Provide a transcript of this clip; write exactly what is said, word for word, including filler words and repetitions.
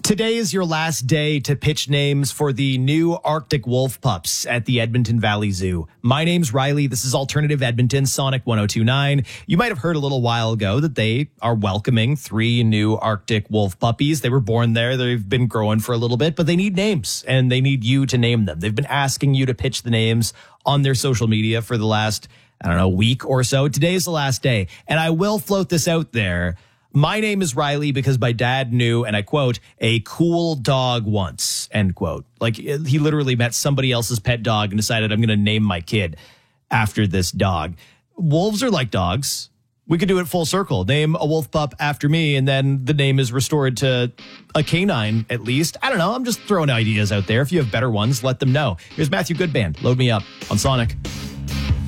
Today is your last day to pitch names for the new Arctic wolf pups at the Edmonton Valley Zoo. My name's Riley. This is Alternative Edmonton, Sonic one oh two point nine. You might have heard a little while ago that they are welcoming three new Arctic wolf puppies. They were born there. They've been growing for a little bit, but they need names, and they need you to name them. They've been asking you to pitch the names on their social media for the last, I don't know, week or so. Today is the last day, and I will float this out there. My name is Riley because my dad knew, and I quote, a cool dog once, end quote. Like, he literally met somebody else's pet dog and decided, I'm going to name my kid after this dog. Wolves are like dogs. We could do it full circle. Name a wolf pup after me, and then the name is restored to a canine, at least. I don't know. I'm just throwing ideas out there. If you have better ones, let them know. Here's Matthew Goodband. Load me up on Sonic.